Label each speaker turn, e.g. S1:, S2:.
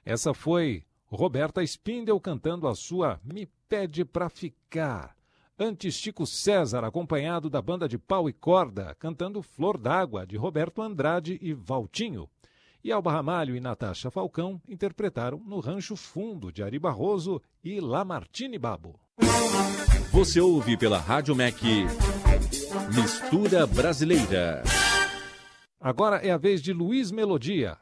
S1: Essa foi Roberta Spindel cantando a sua Me Pede Pra Ficar. Antes, Chico César, acompanhado da banda de pau e corda, cantando Flor d'Água, de Roberto Andrade e Valtinho. E Alba Ramalho e Natasha Falcão interpretaram No Rancho Fundo, de Ari Barroso e Lamartine Babo.
S2: Você ouve pela Rádio MEC Mistura Brasileira.
S1: Agora é a vez de Luiz Melodia.